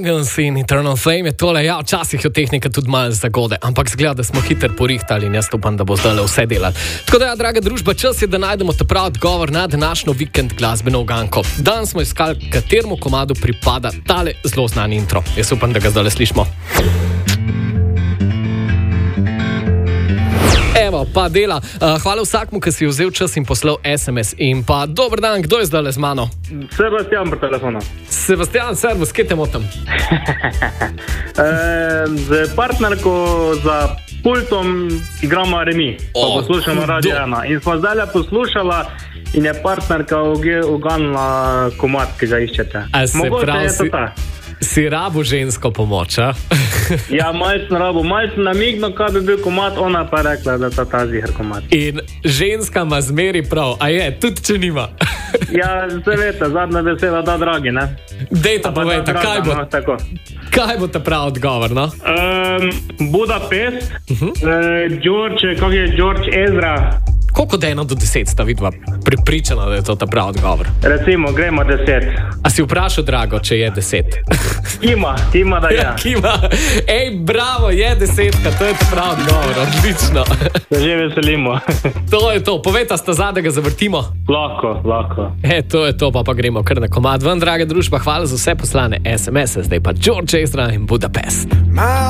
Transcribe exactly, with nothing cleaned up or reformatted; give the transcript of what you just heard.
Pagans in Eternal Flame je tole, ja, včasih jo tehnika tudi malo zagode, ampak zgleda, da smo hitro porihtali in jaz upam, da bo zdaj vse delali. Tako da, ja, draga družba, čas je, da najdemo ta prav odgovor na današnjo vikend glasbeno uganko. Dan smo iskali, kateremu komadu pripada tale zelo znan intro. Jaz upam, da ga zdaj slišimo. Evo, pa dela. Uh, hvala vsakmu, ki si vzel čas in poslal es em es. In pa dober dan, kdo je zdaj z mano? Sebastian pri telefonu. Sebastian, servus, kje te motam? e, z partnerko za pultom igramo remi. Pa O, poslušamo Radio ena. In smo zdaj poslušala in je partnerka uganila komad, ki ga iščete. A se Mogoče pravi, je to si- ta. Si rabo žensko pomoč, a? Ja, malo sem rabo, malo sem namignil, kaj bi bil komad, ona pa je rekla, da ta ta ziher komad. In ženska ima zmeri prav, a je, tudi če nima. Ja, se veste, zadnja beseda da dragi, ne? Dejta Pa da povejte, draga, kaj bo, no, tako. kaj bo ta prav odgovor, no? Um, Budapest, uh-huh. uh, George, kako je George Ezra, Koliko od ena do deset sta vidva pripričana, da je to ta prav odgovor? recimo, gremo deset. A si vprašal, Drago, če je deset? Ima, ima da je. Ja, kima. Ej, bravo, je desetka, to je ta prav odgovor, odlično. Se že veselimo. To je to, povejta sta zdaj, da ga zavrtimo. Lahko, lahko. E, to je to, pa pa gremo kar na komad ven, draga družba, hvala za vse poslane es em es, zdaj pa George Ezra in Budapest.